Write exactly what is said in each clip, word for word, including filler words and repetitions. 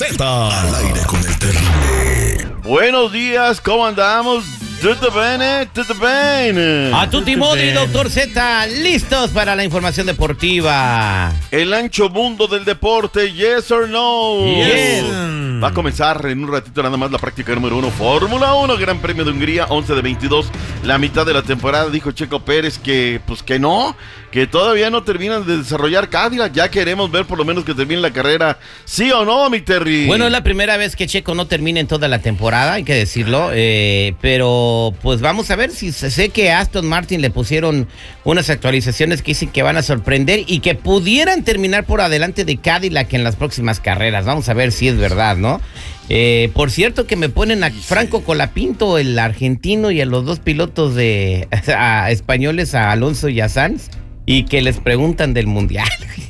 Z. Al aire con el terrible. Buenos días, ¿cómo andamos? ¿Tutto bene? ¿Tutto bene? A tutti modi, doctor Z, listos para la información deportiva. El ancho mundo del deporte, yes or no. Yes. Va a comenzar en un ratito nada más la práctica número uno, Fórmula uno, Gran Premio de Hungría, once de veintidós, la mitad de la temporada. Dijo Checo Pérez que, pues que no, que todavía no terminan de desarrollar Cadillac. Ya queremos ver por lo menos que termine la carrera, ¿sí o no, mi Terry? Bueno, es la primera vez que Checo no termina en toda la temporada, hay que decirlo, eh, pero pues vamos a ver si sé que a Aston Martin le pusieron unas actualizaciones que dicen que van a sorprender y que pudieran terminar por adelante de Cadillac en las próximas carreras. Vamos a ver si es verdad, ¿no? Eh, por cierto que me ponen a Franco Colapinto, el argentino, y a los dos pilotos de a españoles, a Alonso y a Sainz, y que les preguntan del mundial.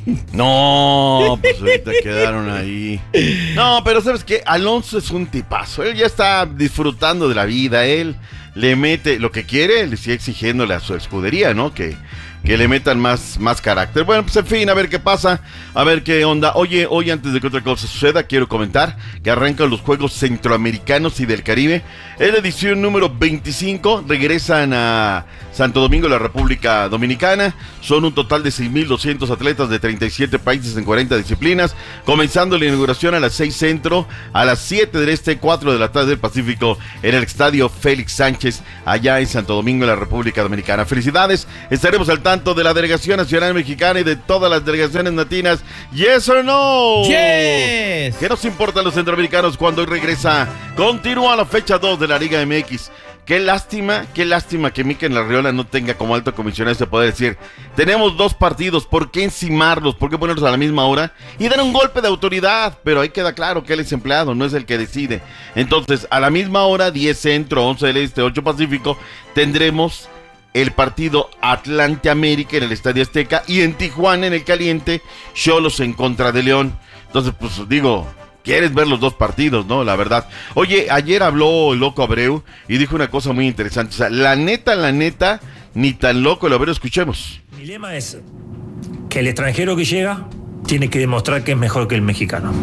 No, pues ahorita quedaron ahí. No, pero ¿sabes qué? Alonso es un tipazo. Él ya está disfrutando de la vida. Él le mete lo que quiere, le sigue exigiéndole a su escudería, ¿no? Que, que le metan más, más carácter. Bueno, pues en fin, a ver qué pasa, a ver qué onda. Oye, hoy antes de que otra cosa suceda, quiero comentar que arrancan los Juegos Centroamericanos y del Caribe. Es la edición número veinticinco, regresan a Santo Domingo, la República Dominicana. Son un total de seis mil doscientos atletas de treinta y siete países en cuarenta disciplinas. Comenzando la inauguración a las seis centro, a las siete del este, cuatro de la tarde del Pacífico, en el Estadio Félix Sánchez, allá en Santo Domingo, la República Dominicana. Felicidades, estaremos al tanto de la delegación nacional mexicana y de todas las delegaciones latinas. ¿Yes or no? Yes. ¿Qué nos importan los centroamericanos cuando hoy regresa? Continúa la fecha dos de la Liga M X. Qué lástima, qué lástima que Mikel Arriola no tenga como alto comisionado ese poder decir, tenemos dos partidos, ¿por qué encimarlos? ¿Por qué ponerlos a la misma hora? Y dar un golpe de autoridad, pero ahí queda claro que él es empleado, no es el que decide. Entonces, a la misma hora, diez centro, once del este, ocho pacífico, tendremos el partido Atlante América en el Estadio Azteca, y en Tijuana, en el Caliente, Xolos en contra de León. Entonces, pues digo, quieres ver los dos partidos, ¿no? La verdad. Oye, ayer habló el loco Abreu y dijo una cosa muy interesante. O sea, la neta, la neta, ni tan loco el Abreu. Escuchemos. Mi lema es que el extranjero que llega tiene que demostrar que es mejor que el mexicano.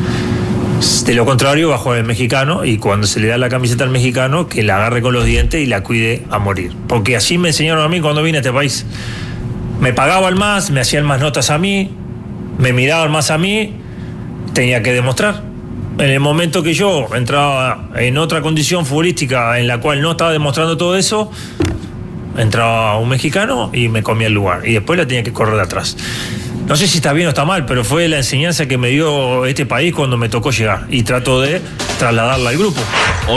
De lo contrario, va a jugar el mexicano, y cuando se le da la camiseta al mexicano, que la agarre con los dientes y la cuide a morir. Porque así me enseñaron a mí cuando vine a este país. Me pagaban más, me hacían más notas a mí, me miraban más a mí, tenía que demostrar. En el momento que yo entraba en otra condición futbolística en la cual no estaba demostrando todo eso, entraba un mexicano y me comía el lugar, y después la tenía que correr de atrás. No sé si está bien o está mal, pero fue la enseñanza que me dio este país cuando me tocó llegar, y trato de trasladarla al grupo.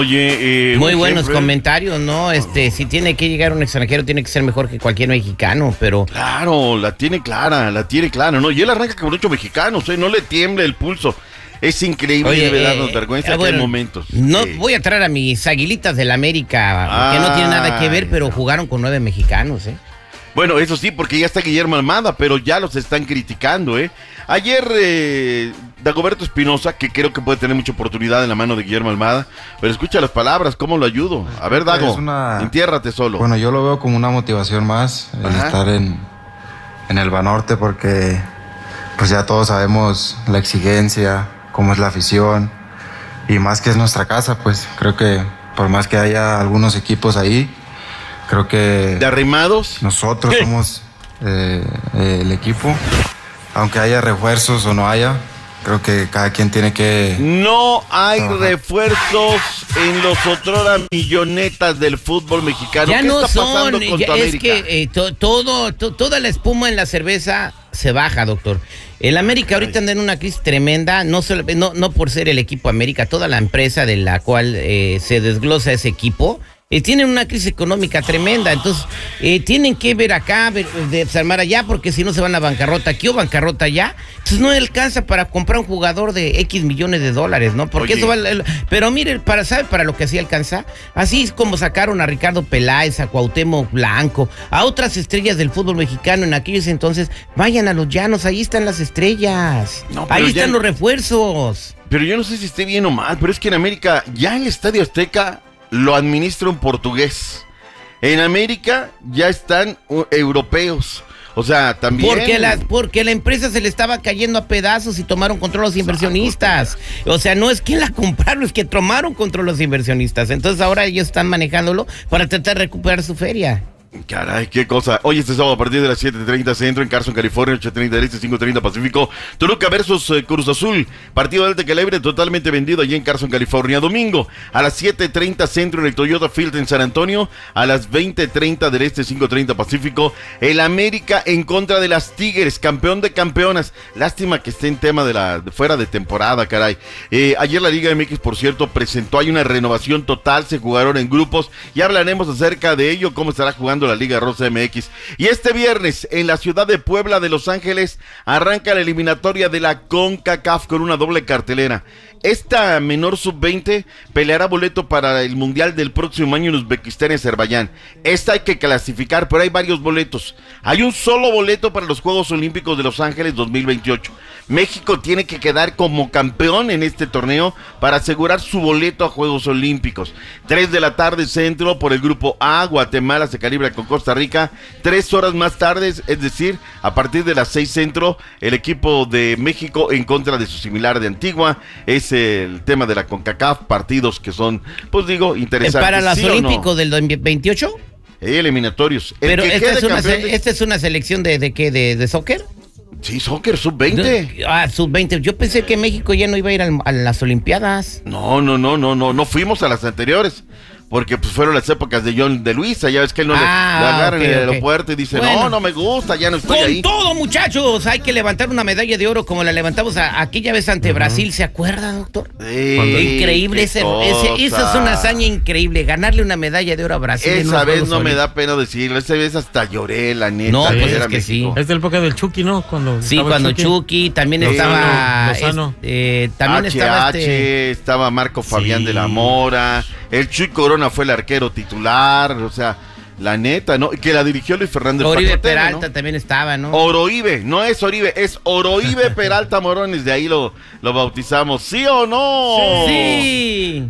Oye, eh, muy buenos ejemplo, comentarios, ¿no? Este, si tiene que llegar un extranjero, tiene que ser mejor que cualquier mexicano, pero... Claro, la tiene clara, la tiene clara, ¿no? Y él arranca con ocho mexicanos, ¿eh? No le tiembla el pulso. Es increíble, Oye, debe eh, darnos vergüenza eh, que bueno, hay momentos. No sí. Voy a traer a mis Aguilitas del América, Ah, que no tiene nada que ver, pero jugaron con nueve mexicanos, ¿eh? Bueno, eso sí, porque ya está Guillermo Almada, pero ya los están criticando, ¿eh? Ayer, eh, Dagoberto Espinosa, que creo que puede tener mucha oportunidad en la mano de Guillermo Almada, pero escucha las palabras, ¿cómo lo ayudo? A ver, Dago, una... entiérrate solo. Bueno, yo lo veo como una motivación más, el Ajá. estar en, en el Banorte, porque pues ya todos sabemos la exigencia, cómo es la afición, y más que es nuestra casa, pues creo que por más que haya algunos equipos ahí, creo que ¿De arrimados? nosotros somos eh, eh, el equipo, aunque haya refuerzos o no haya, creo que cada quien tiene que... No hay Ajá. refuerzos en los otrora millonetas del fútbol mexicano. Ya ¿Qué no está pasando son, con ya, tu es América? que eh, to, todo, to, toda la espuma en la cerveza se baja, doctor. El América ahorita anda en una crisis tremenda, no, solo, no, no por ser el equipo América, toda la empresa de la cual eh, se desglosa ese equipo, eh, tienen una crisis económica tremenda, entonces eh, tienen que ver acá, ver, desarmar allá, porque si no se van a bancarrota aquí o bancarrota allá, entonces no alcanza para comprar un jugador de X millones de dólares, ¿no? Porque Oye. eso vale, pero mire, para, ¿sabe para lo que así alcanza? Así es como sacaron a Ricardo Peláez, a Cuauhtémoc Blanco, a otras estrellas del fútbol mexicano en aquellos entonces. Vayan a los llanos, ahí están las estrellas, No, pero ahí ya- están los refuerzos. Pero yo no sé si esté bien o mal, pero es que en América, ya el Estadio Azteca lo administra un portugués. En América ya están uh, europeos. O sea, también... Porque la, porque la empresa se le estaba cayendo a pedazos y tomaron control los inversionistas. O sea, no es que la compraron, es que tomaron control los inversionistas. Entonces ahora ellos están manejándolo para tratar de recuperar su feria. Caray, qué cosa. Hoy este sábado a partir de las siete treinta centro en Carson, California, ocho treinta del este, cinco treinta Pacífico. Toluca versus eh, Cruz Azul. Partido de alta calibre totalmente vendido allí en Carson, California. Domingo a las siete treinta centro en el Toyota Field en San Antonio. A las veinte treinta del este, cinco treinta Pacífico. El América en contra de las Tigres, campeón de campeonas. Lástima que esté en tema de la de fuera de temporada, caray. Eh, ayer la Liga M X, por cierto, presentó, hay una renovación total, se jugaron en grupos. Ya hablaremos acerca de ello, cómo estará jugando la Liga Rosa M X. Y este viernes en la ciudad de Puebla de Los Ángeles arranca la eliminatoria de la CONCACAF con una doble cartelera. Esta menor sub veinte peleará boleto para el mundial del próximo año en Uzbekistán y Azerbaiyán. Esta hay que clasificar, pero hay varios boletos. Hay un solo boleto para los Juegos Olímpicos de Los Ángeles dos mil veintiocho. México tiene que quedar como campeón en este torneo para asegurar su boleto a Juegos Olímpicos. tres de la tarde centro por el grupo A, Guatemala se calibra con Costa Rica. Tres horas más tarde, es decir, a partir de las seis centro, el equipo de México en contra de su similar de Antigua. Es el tema de la CONCACAF, partidos que son, pues digo, interesantes. ¿Para los ¿Sí Olímpicos no? del veintiocho? Eliminatorios. El Pero esta es, una, de... esta es una selección de, de qué, de, de soccer. Sí, soccer, sub veinte. Ah, sub veinte. Yo pensé que México ya no iba a ir al, a las Olimpiadas. No, no, no, no, no, no fuimos a las anteriores. Porque pues fueron las épocas de John de Luisa, ya ves que él no ah, le, le agarra okay, en el okay. aeropuerto y dice, bueno, no, no me gusta, ya no estoy con ahí. Con todo, muchachos, hay que levantar una medalla de oro como la levantamos a, aquella vez ante uh-huh. Brasil, ¿se acuerda, doctor? Sí, increíble, ese, ese, esa es una hazaña increíble, ganarle una medalla de oro a Brasil. Esa vez no me da pena decirlo, esa vez hasta lloré, la neta. No, pues es que México. sí. Es de la época del Chucky, ¿no? Cuando sí, cuando Chucky, Chucky también sí, estaba... Lozano. Este, eh, también H H, estaba este... estaba Marco Fabián sí. de la Mora, el Chuy Corona fue el arquero titular, o sea, la neta, ¿no? Que la dirigió Luis Fernando Oribe Pacotero, Peralta, ¿no? También estaba, ¿no? Oroibe, no es Oribe, es Oroibe Peralta Morones, de ahí lo, lo bautizamos, ¿sí o no? Sí.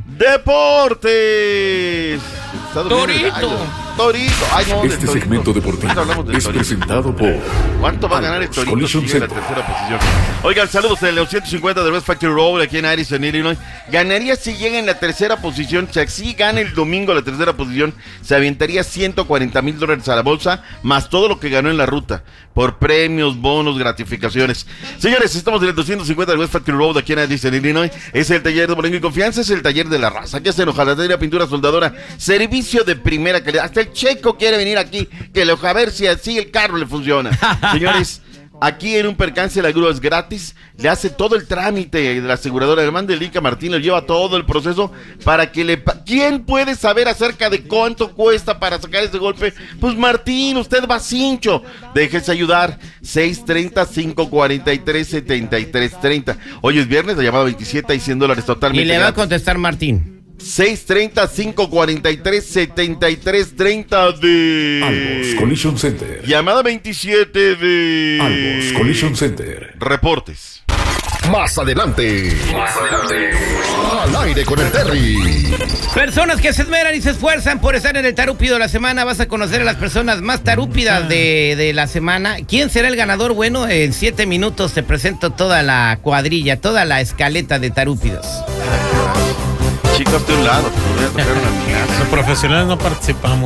Deportes. Torito. Torito. Ay, no, este de segmento deportivo es torito. presentado por... ¿Cuánto va a ganar el Torito si llega en la tercera posición? Oigan, saludos en el ciento cincuenta de West Factory Road aquí en Addison, Illinois. Ganaría si llega en la tercera posición. Si así gana el domingo la tercera posición, se aventaría ciento cuarenta mil dólares a la bolsa, más todo lo que ganó en la ruta, por premios, bonos, gratificaciones. Señores, estamos en el doscientos cincuenta de West Factory Road aquí en Addison, Illinois. Es el taller de Morengo y Confianza, es el taller de la raza. Aquí hacen hojalatería, pintura, soldadora, servicio de primera calidad. Hasta el Checo quiere venir aquí, que le a ver si así el carro le funciona. Señores, aquí en un percance la grúa es gratis, le hace todo el trámite de la aseguradora, le manda el Inca Martín, le lleva todo el proceso para que le... ¿Quién puede saber acerca de cuánto cuesta para sacar ese golpe? Pues Martín, usted va cincho, déjese ayudar, seis treinta, cinco cuarenta y tres, setenta y tres treinta. Hoy es viernes, la llamada veintisiete y cien dólares totalmente. Y le va gratis. a contestar Martín. seis treinta, cinco cuarenta y tres, setenta y tres treinta de... Albos Collision Center. Llamada veintisiete de... Albos Collision Center. Reportes. Más adelante. Más adelante. Al aire con el Terry. Personas que se esmeran y se esfuerzan por estar en el tarúpido de la semana. Vas a conocer a las personas más tarúpidas de, de la semana. ¿Quién será el ganador? Bueno, en siete minutos te presento toda la cuadrilla, toda la escaleta de tarúpidos. Chicos, de un lado, te voy a tocar una amiga. Los profesionales no participamos.